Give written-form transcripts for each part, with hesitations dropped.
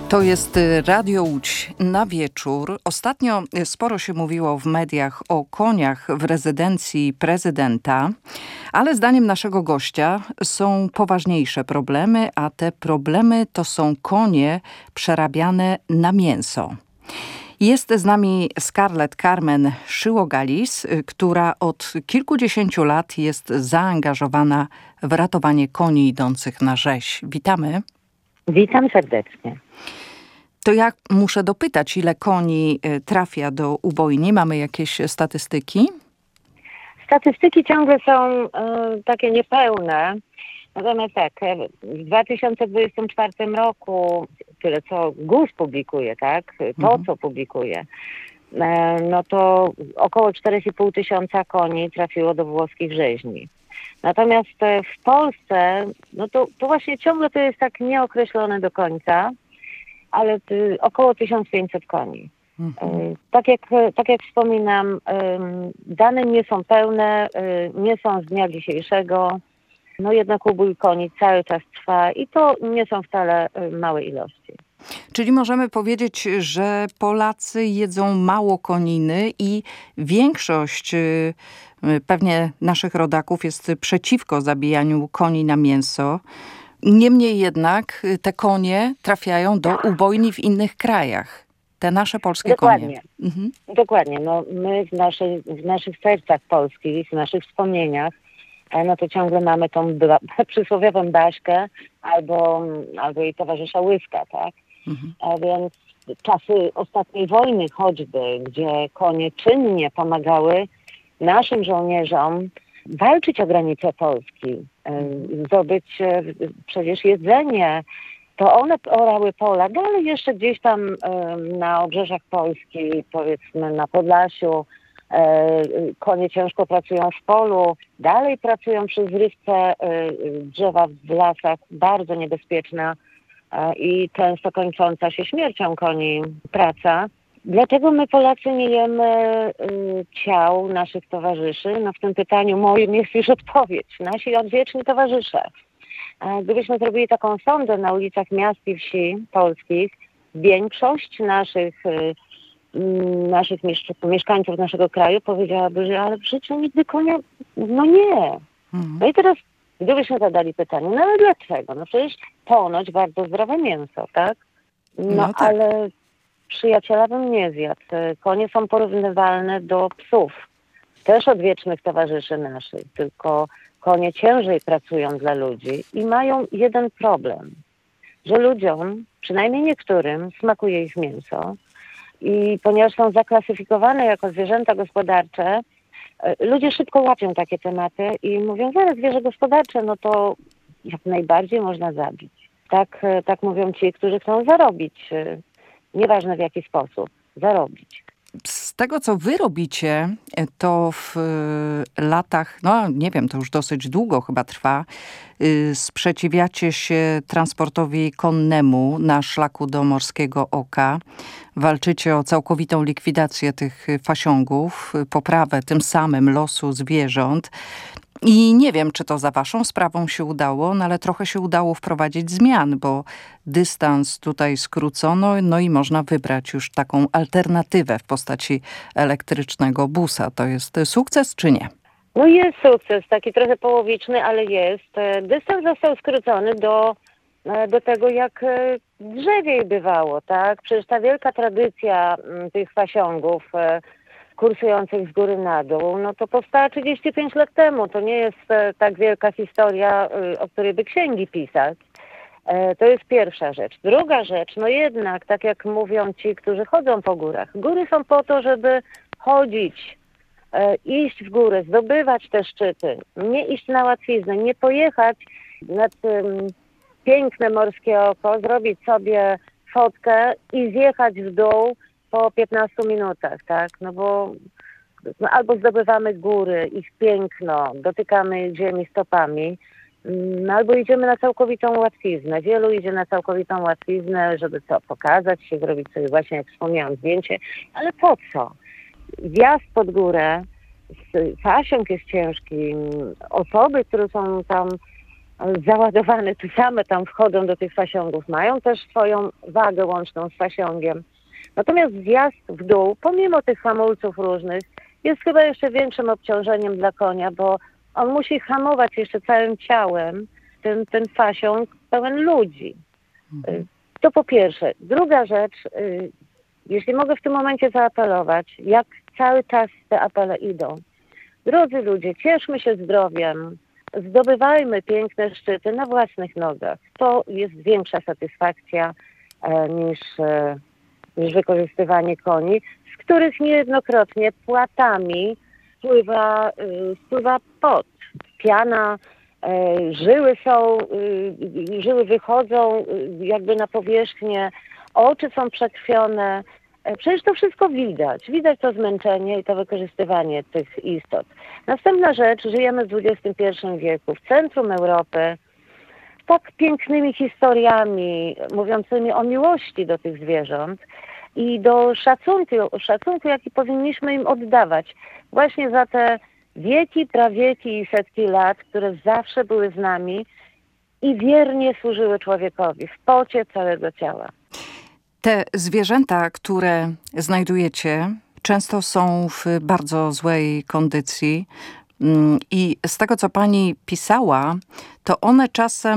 To jest Radio Łódź na wieczór. Ostatnio sporo się mówiło w mediach o koniach w rezydencji prezydenta, ale zdaniem naszego gościa są poważniejsze problemy, a te problemy to są konie przerabiane na mięso. Jest z nami Scarlett Carmen Szyłogalis, która od kilkudziesięciu lat jest zaangażowana w ratowanie koni idących na rzeź. Witamy. Witam serdecznie. To ja muszę dopytać, ile koni trafia do ubojni? Mamy jakieś statystyki? Statystyki ciągle są takie niepełne. Natomiast tak, w 2024 roku, tyle co GUS publikuje, tak? To, co publikuje, no to około 4,5 tysiąca koni trafiło do włoskich rzeźni. Natomiast w Polsce, no to właśnie ciągle to jest tak nieokreślone do końca, ale około 1500 koni. Tak jak wspominam, dane nie są pełne, nie są z dnia dzisiejszego. No jednak ubój koni cały czas trwa i to nie są wcale małe ilości. Czyli możemy powiedzieć, że Polacy jedzą mało koniny i większość pewnie naszych rodaków jest przeciwko zabijaniu koni na mięso. Niemniej jednak te konie trafiają do ubojni w innych krajach. Te nasze polskie konie. Dokładnie. No, my w naszych sercach polskich, w naszych wspomnieniach, no to ciągle mamy tą przysłowiową Baśkę albo jej towarzysza Łyska, tak? A więc czasy ostatniej wojny choćby, gdzie konie czynnie pomagały naszym żołnierzom walczyć o granice Polski, zdobyć przecież jedzenie, to one orały pola, dalej jeszcze gdzieś tam na obrzeżach Polski, powiedzmy na Podlasiu, konie ciężko pracują w polu, dalej pracują przy zrywce drzewa w lasach, bardzo niebezpieczna i często kończąca się śmiercią koni praca. Dlaczego my Polacy nie jemy ciał naszych towarzyszy? No w tym pytaniu moim jest już odpowiedź. Nasi odwieczni towarzysze. Gdybyśmy zrobili taką sondę na ulicach miast i wsi polskich, większość naszych mieszkańców naszego kraju powiedziałaby, że ale w życiu nigdy konia, no nie. No i teraz gdybyśmy zadali pytanie, no ale dlaczego? No przecież ponoć bardzo zdrowe mięso, tak? No tak. Ale przyjaciela bym nie zjadł. Konie są porównywalne do psów. Też odwiecznych towarzyszy naszych, tylko konie ciężej pracują dla ludzi i mają jeden problem, że ludziom, przynajmniej niektórym, smakuje ich mięso i ponieważ są zaklasyfikowane jako zwierzęta gospodarcze, ludzie szybko łapią takie tematy i mówią, zaraz zwierzę gospodarcze, no to jak najbardziej można zabić. Tak mówią ci, którzy chcą zarobić, nieważne w jaki sposób, zarobić. Z tego, co wy robicie, to w latach, no nie wiem, to już dosyć długo chyba trwa, sprzeciwiacie się transportowi konnemu na szlaku do Morskiego Oka. Walczycie o całkowitą likwidację tych fasiągów, poprawę tym samym losu zwierząt. I nie wiem, czy to za waszą sprawą się udało, no ale trochę się udało wprowadzić zmian, bo dystans tutaj skrócono, no i można wybrać już taką alternatywę w postaci elektrycznego busa. To jest sukces, czy nie? No jest sukces, taki trochę połowiczny, ale jest. Dystans został skrócony do tego, jak drzewiej bywało, tak? Przecież ta wielka tradycja tych fasiągów kursujących z góry na dół, no to powstała 35 lat temu. To nie jest tak wielka historia, o której by księgi pisać. To jest pierwsza rzecz. Druga rzecz, no jednak, tak jak mówią ci, którzy chodzą po górach. Góry są po to, żeby chodzić, iść w górę, zdobywać te szczyty, nie iść na łatwiznę, nie pojechać nad piękne Morskie Oko, zrobić sobie fotkę i zjechać w dół po 15 minutach, tak? No bo albo zdobywamy góry, ich piękno, dotykamy ziemi stopami, albo idziemy na całkowitą łatwiznę. Wielu idzie na całkowitą łatwiznę, żeby pokazać się, zrobić sobie właśnie, jak wspomniałam, zdjęcie, ale po co? Wjazd pod górę, fasiąg jest ciężki, osoby, które są tam załadowane, te same tam wchodzą do tych fasiągów, mają też swoją wagę łączną z fasiągiem. Natomiast zjazd w dół, pomimo tych hamulców różnych, jest chyba jeszcze większym obciążeniem dla konia, bo on musi hamować jeszcze całym ciałem ten fasiąg pełen ludzi. To po pierwsze. Druga rzecz, jeśli mogę w tym momencie zaapelować, jak cały czas te apele idą. Drodzy ludzie, cieszmy się zdrowiem, zdobywajmy piękne szczyty na własnych nogach. To jest większa satysfakcja niż wykorzystywanie koni, z których niejednokrotnie płatami spływa pot, piana, żyły wychodzą jakby na powierzchnię, oczy są przekrwione. Przecież to wszystko widać. Widać to zmęczenie i to wykorzystywanie tych istot. Następna rzecz, żyjemy w XXI wieku, w centrum Europy, z tak pięknymi historiami mówiącymi o miłości do tych zwierząt i do szacunku, jaki powinniśmy im oddawać właśnie za te wieki, prawieki i setki lat, które zawsze były z nami i wiernie służyły człowiekowi w pocie całego ciała. Te zwierzęta, które znajdujecie, często są w bardzo złej kondycji i z tego, co pani pisała, to one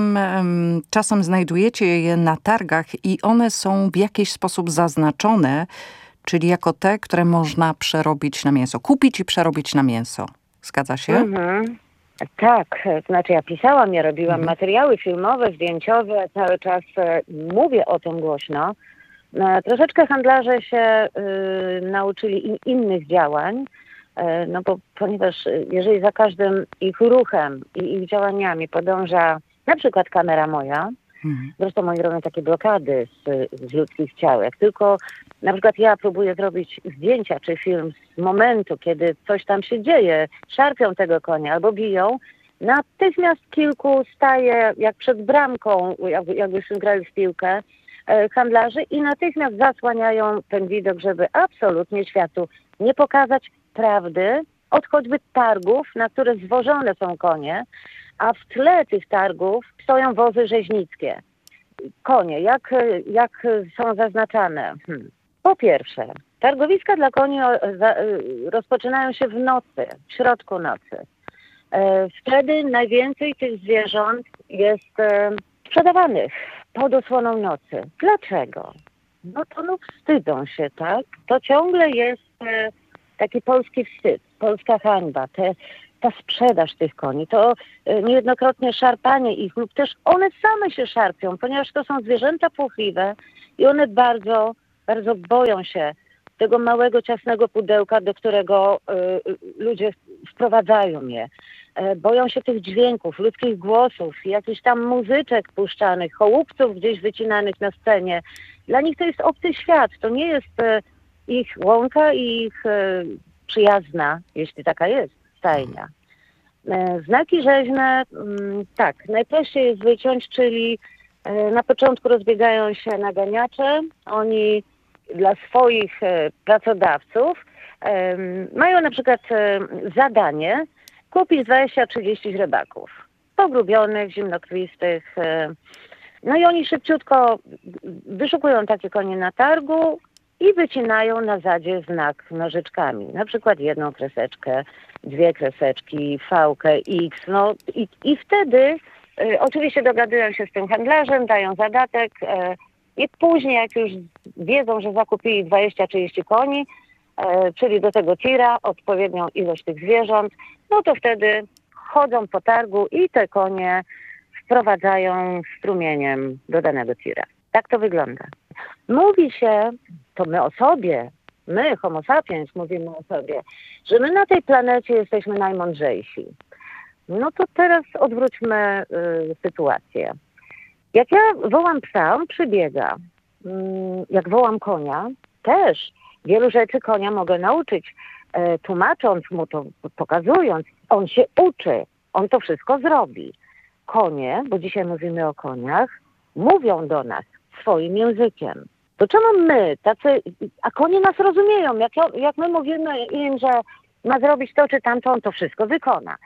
czasem znajdujecie je na targach i one są w jakiś sposób zaznaczone, czyli jako te, które można przerobić na mięso. Kupić i przerobić na mięso. Zgadza się? Mhm. Tak, znaczy ja pisałam, ja robiłam materiały filmowe, zdjęciowe, cały czas mówię o tym głośno. Troszeczkę handlarze się nauczyli innych działań, no bo ponieważ jeżeli za każdym ich ruchem i ich działaniami podąża na przykład kamera moja, zresztą oni robią takie blokady z ludzkich ciał. Jak tylko na przykład ja próbuję zrobić zdjęcia czy film z momentu, kiedy coś tam się dzieje, szarpią tego konia albo biją, natychmiast kilku staje jak przed bramką, jakbyśmy grali w piłkę, handlarzy i natychmiast zasłaniają ten widok, żeby absolutnie światu nie pokazać prawdy od choćby targów, na które zwożone są konie, a w tle tych targów stoją wozy rzeźnickie. Konie, jak są zaznaczane? Po pierwsze, targowiska dla koni rozpoczynają się w nocy, w środku nocy. Wtedy najwięcej tych zwierząt jest sprzedawanych pod osłoną nocy. Dlaczego? No wstydzą się, tak? To ciągle jest taki polski wstyd, polska hańba, ta sprzedaż tych koni, to niejednokrotnie szarpanie ich lub też one same się szarpią, ponieważ to są zwierzęta płochliwe i one bardzo, bardzo boją się tego małego, ciasnego pudełka, do którego ludzie wprowadzają je. Boją się tych dźwięków, ludzkich głosów, jakichś tam muzyczek puszczanych, chołupców gdzieś wycinanych na scenie. Dla nich to jest obcy świat, to nie jest ich łąka i ich przyjazna, jeśli taka jest, stajnia. Znaki rzeźne, tak, najprościej jest wyciąć, czyli na początku rozbiegają się naganiacze, oni dla swoich pracodawców mają na przykład zadanie kupić 20-30 źrebaków, pogrubionych, zimnokrwistych. No i oni szybciutko wyszukują takie konie na targu i wycinają na zadzie znak nożyczkami. Na przykład jedną kreseczkę, dwie kreseczki, V-kę, X. No i wtedy oczywiście dogadują się z tym handlarzem, dają zadatek i później jak już wiedzą, że zakupili 20-30 koni, czyli do tego tira, odpowiednią ilość tych zwierząt, no to wtedy chodzą po targu i te konie wprowadzają strumieniem do danego tira. Tak to wygląda. Mówi się, to my homo sapiens mówimy o sobie, że my na tej planecie jesteśmy najmądrzejsi. No to teraz odwróćmy sytuację. Jak ja wołam psa, on przybiega. Jak wołam konia, też wielu rzeczy konia mogę nauczyć, tłumacząc mu to, pokazując. On się uczy, on to wszystko zrobi. Konie, bo dzisiaj mówimy o koniach, mówią do nas swoim językiem. To czemu my, a konie nas rozumieją, jak my mówimy im, że ma zrobić to czy tamto, on to wszystko wykona.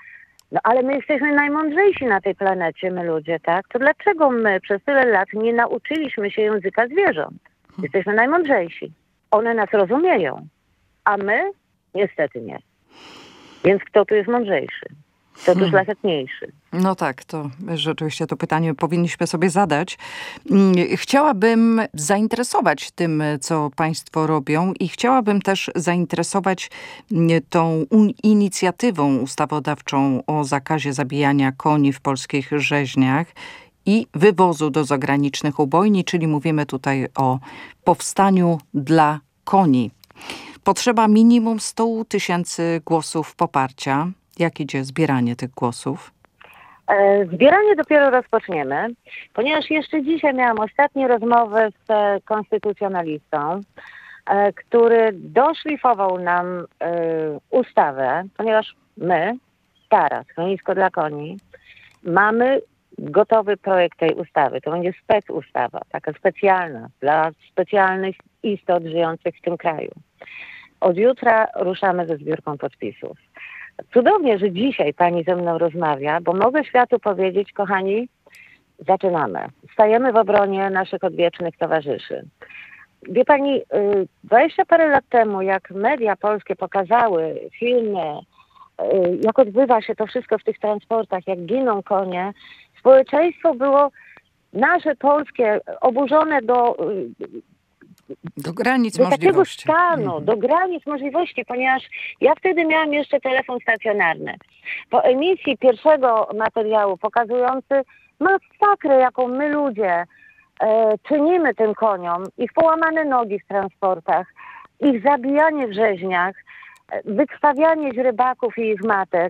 No ale my jesteśmy najmądrzejsi na tej planecie, my ludzie, tak? To dlaczego my przez tyle lat nie nauczyliśmy się języka zwierząt? Jesteśmy najmądrzejsi. One nas rozumieją, a my niestety nie. Więc kto tu jest mądrzejszy? Kto tu szlachetniejszy? No tak, to rzeczywiście to pytanie powinniśmy sobie zadać. Chciałabym zainteresować tym, co państwo robią i chciałabym też zainteresować tą inicjatywą ustawodawczą o zakazie zabijania koni w polskich rzeźniach i wywozu do zagranicznych ubojni, czyli mówimy tutaj o powstaniu dla koni. Potrzeba minimum 100 000 głosów poparcia. Jak idzie zbieranie tych głosów? Zbieranie dopiero rozpoczniemy, ponieważ jeszcze dzisiaj miałam ostatnie rozmowy z konstytucjonalistą, który doszlifował nam ustawę, ponieważ my, Taras, Schronisko dla Koni, mamy gotowy projekt tej ustawy. To będzie specustawa, taka specjalna, dla specjalnych istot żyjących w tym kraju. Od jutra ruszamy ze zbiórką podpisów. Cudownie, że dzisiaj pani ze mną rozmawia, bo mogę światu powiedzieć, kochani, zaczynamy. Stajemy w obronie naszych odwiecznych towarzyszy. Wie pani, 20 parę lat temu, jak media polskie pokazały filmy, jak odbywa się to wszystko w tych transportach, jak giną konie, społeczeństwo było nasze polskie oburzone do granic takiego możliwości. stanu, do granic możliwości, ponieważ ja wtedy miałam jeszcze telefon stacjonarny. Po emisji pierwszego materiału pokazujący masakrę, jaką my ludzie czynimy tym koniom, ich połamane nogi w transportach, ich zabijanie w rzeźniach, wykrwawianie źrebaków i ich matek,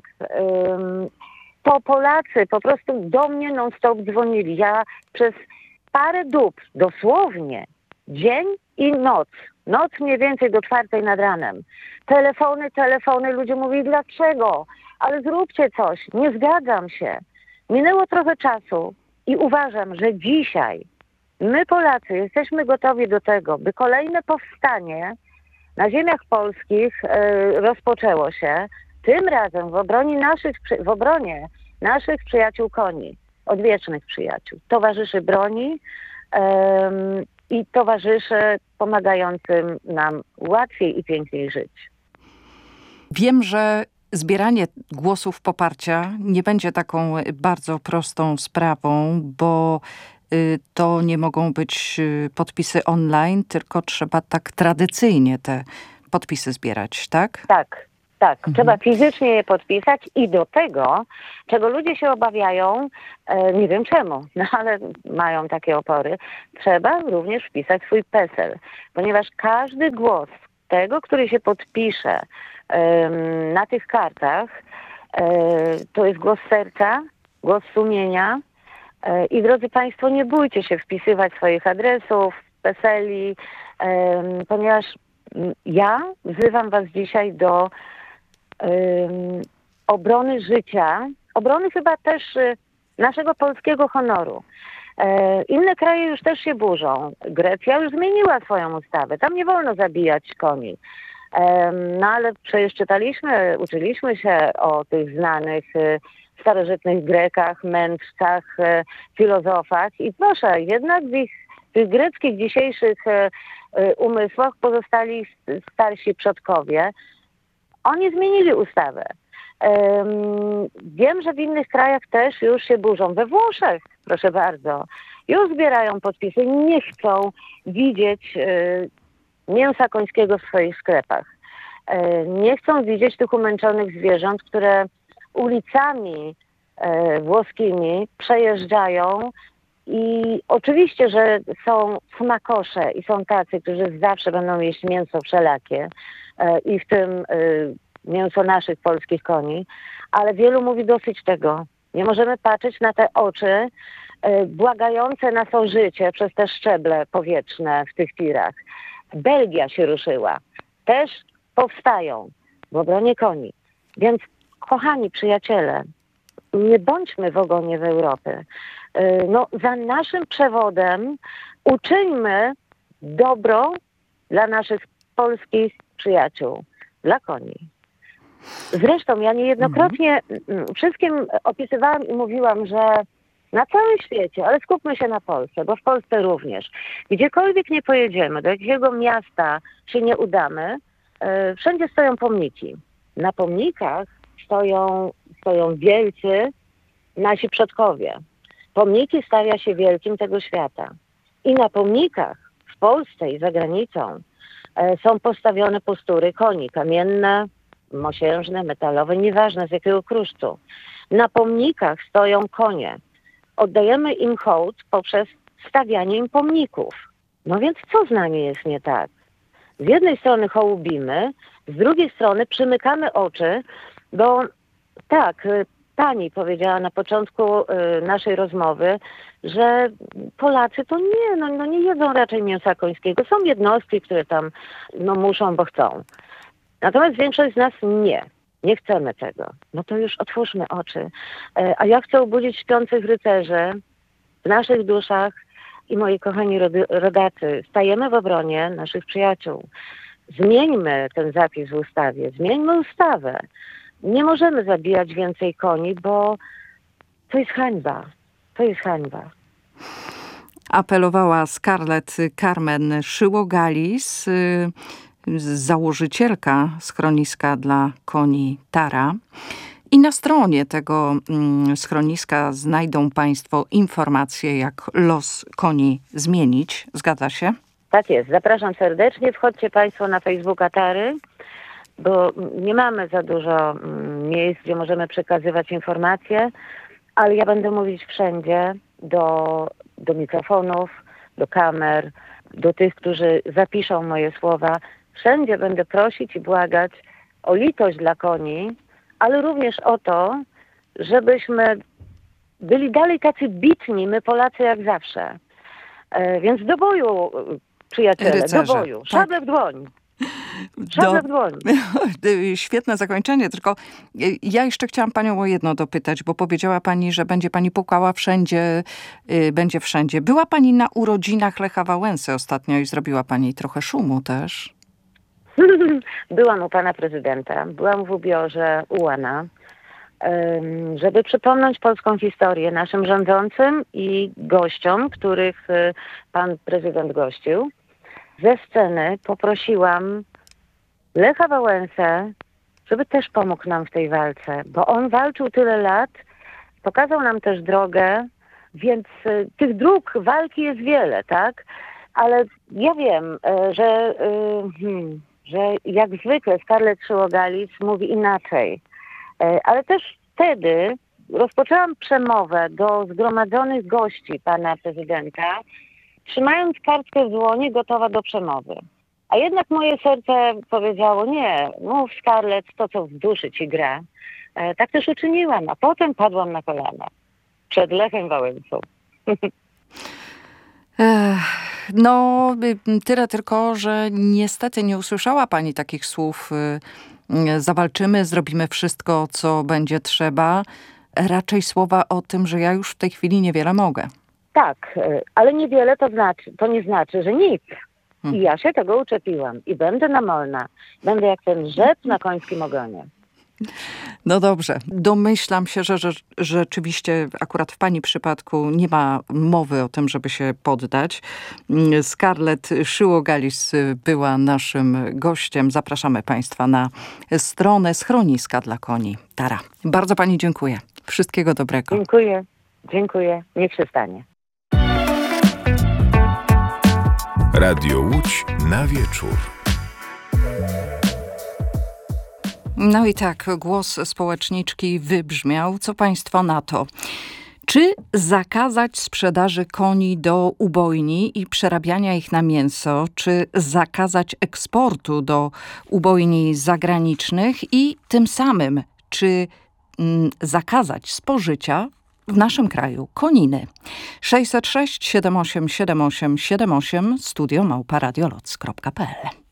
to Polacy po prostu do mnie non-stop dzwonili. Ja przez parę dób, dosłownie, dzień i noc mniej więcej do 4 nad ranem. Telefony, ludzie mówili, dlaczego? Ale zróbcie coś, nie zgadzam się. Minęło trochę czasu i uważam, że dzisiaj my Polacy jesteśmy gotowi do tego, by kolejne powstanie na ziemiach polskich rozpoczęło się, tym razem w obronie naszych przyjaciół koni, odwiecznych przyjaciół, towarzyszy broni, i towarzyszy pomagającym nam łatwiej i piękniej żyć. Wiem, że zbieranie głosów poparcia nie będzie taką bardzo prostą sprawą, bo to nie mogą być podpisy online, tylko trzeba tak tradycyjnie te podpisy zbierać, tak? Tak. Trzeba fizycznie je podpisać i do tego, czego ludzie się obawiają, nie wiem czemu, no ale mają takie opory, trzeba również wpisać swój PESEL, ponieważ każdy głos tego, który się podpisze na tych kartach, to jest głos serca, głos sumienia i drodzy Państwo, nie bójcie się wpisywać swoich adresów, PESEL-i, ponieważ ja wzywam Was dzisiaj do obrony życia, obrony chyba też naszego polskiego honoru. Inne kraje już też się burzą. Grecja już zmieniła swoją ustawę. Tam nie wolno zabijać koni. No ale przecież uczyliśmy się o tych znanych starożytnych Grekach, mędrcach, filozofach i proszę, jednak w tych greckich dzisiejszych umysłach pozostali starsi przodkowie. Oni zmienili ustawę. Wiem, że w innych krajach też już się burzą. We Włoszech, proszę bardzo, już zbierają podpisy. Nie chcą widzieć mięsa końskiego w swoich sklepach. Nie chcą widzieć tych umęczonych zwierząt, które ulicami włoskimi przejeżdżają. I oczywiście, że są smakosze i są tacy, którzy zawsze będą jeść mięso wszelakie i w tym mięso naszych polskich koni, ale wielu mówi dosyć tego. Nie możemy patrzeć na te oczy błagające nas o życie przez te szczeble powietrzne w tych tirach. Belgia się ruszyła. Też powstają w obronie koni. Więc kochani przyjaciele, nie bądźmy w ogonie w Europy. No, za naszym przewodem uczyńmy dobro dla naszych polskich przyjaciół, dla koni. Zresztą ja niejednokrotnie wszystkim opisywałam i mówiłam, że na całym świecie, ale skupmy się na Polsce, bo w Polsce również. Gdziekolwiek nie pojedziemy, do jakiego miasta się nie udamy, wszędzie stoją pomniki. Na pomnikach stoją wielcy nasi przodkowie. Pomniki stawia się wielkim tego świata. I na pomnikach w Polsce i za granicą są postawione postury koni kamienne, mosiężne, metalowe, nieważne z jakiego kruszcu. Na pomnikach stoją konie. Oddajemy im hołd poprzez stawianie im pomników. No więc co z nami jest nie tak? Z jednej strony hołubimy, z drugiej strony przymykamy oczy, bo tak, pani powiedziała na początku naszej rozmowy, że Polacy to nie jedzą raczej mięsa końskiego. Są jednostki, które tam muszą, bo chcą. Natomiast większość z nas nie chcemy tego. No to już otwórzmy oczy. A ja chcę obudzić śpiących rycerzy w naszych duszach i moi kochani rodacy. Stajemy w obronie naszych przyjaciół. Zmieńmy ten zapis w ustawie. Zmieńmy ustawę. Nie możemy zabijać więcej koni, bo to jest hańba. To jest hańba. Apelowała Scarlett Carmen Szyłogalis, założycielka schroniska dla koni Tara. I na stronie tego schroniska znajdą państwo informacje, jak los koni zmienić. Zgadza się? Tak jest. Zapraszam serdecznie. Wchodźcie państwo na Facebooka Tary, bo nie mamy za dużo miejsc, gdzie możemy przekazywać informacje, ale ja będę mówić wszędzie do mikrofonów, do kamer, do tych, którzy zapiszą moje słowa. Wszędzie będę prosić i błagać o litość dla koni, ale również o to, żebyśmy byli dalej tacy bitni, my Polacy jak zawsze. Więc do boju, przyjaciele, rycerze. Do boju. Szablę w dłoń. Szablę w dłoń. Świetne zakończenie, tylko ja jeszcze chciałam panią o jedno dopytać, bo powiedziała pani, że będzie pani pukała wszędzie, będzie wszędzie. Była pani na urodzinach Lecha Wałęsy ostatnio i zrobiła pani trochę szumu też. Byłam u pana prezydenta, byłam w ubiorze UANA, żeby przypomnieć polską historię naszym rządzącym i gościom, których pan prezydent gościł. Ze sceny poprosiłam Lecha Wałęsę, żeby też pomógł nam w tej walce, bo on walczył tyle lat, pokazał nam też drogę, więc tych dróg walki jest wiele, tak? Ale ja wiem, że jak zwykle Scarlett Szyłogalis mówi inaczej. Ale też wtedy rozpoczęłam przemowę do zgromadzonych gości pana prezydenta, trzymając kartkę w dłoni, gotowa do przemowy. A jednak moje serce powiedziało, nie, mów Scarlett to, co w duszy ci gra. Tak też uczyniłam, a potem padłam na kolana przed Lechem Wałęsą. No, tyle tylko, że niestety nie usłyszała pani takich słów. Zawalczymy, zrobimy wszystko, co będzie trzeba. Raczej słowa o tym, że ja już w tej chwili niewiele mogę. Tak, ale niewiele to nie znaczy, że nic. I ja się tego uczepiłam i będę namolna. Będę jak ten rzep na końskim ogonie. No dobrze. Domyślam się, że rzeczywiście akurat w pani przypadku nie ma mowy o tym, żeby się poddać. Scarlett Szyłogalis była naszym gościem. Zapraszamy państwa na stronę schroniska dla koni Tara. Bardzo pani dziękuję. Wszystkiego dobrego. Dziękuję. Niech się stanie. Radio Łódź na wieczór. No i tak, głos społeczniczki wybrzmiał. Co państwo na to? Czy zakazać sprzedaży koni do ubojni i przerabiania ich na mięso? Czy zakazać eksportu do ubojni zagranicznych? I tym samym, czy zakazać spożycia w naszym kraju koniny? 606 7878 78 studio@radioloc.pl